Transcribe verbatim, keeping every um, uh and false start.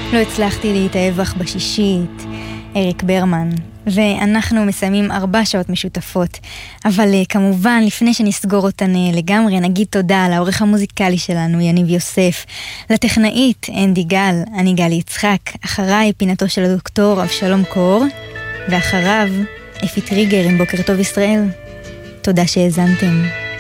לא הצלחתי להתאהב בך בשישית, אריק ברמן. ואנחנו מסיימים ארבע שעות משותפות. אבל כמובן, לפני שנסגור אותן לגמרי, נגיד תודה לעורך המוזיקלי שלנו, יניב יוסף, לטכנאית, אנדי גל, אני גלי יצחק, אחריי פינתו של הדוקטור אבשלום קור, ואחריו אפי טריגר עם בוקר טוב ישראל. תודה שהאזנתם.